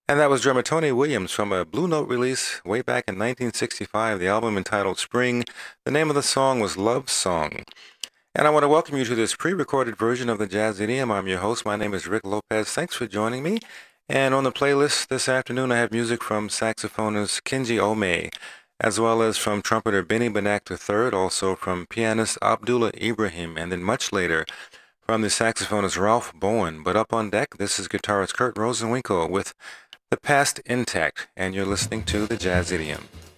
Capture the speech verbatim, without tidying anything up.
And that was drummer Tony Williams from a Blue Note release way back in nineteen sixty-five, the album entitled Spring. The name of the song was Love Song. And I want to welcome you to this pre-recorded version of the Jazz Idiom. I'm your host. My name is Rick Lopez. Thanks for joining me. And on the playlist this afternoon, I have music from saxophonist Kenji Omei, as well as from trumpeter Benny Benack the third, also from pianist Abdullah Ibrahim, and then much later from the saxophonist Ralph Bowen. But up on deck, this is guitarist Kurt Rosenwinkel with The Past Intact, and you're listening to the Jazz Idiom.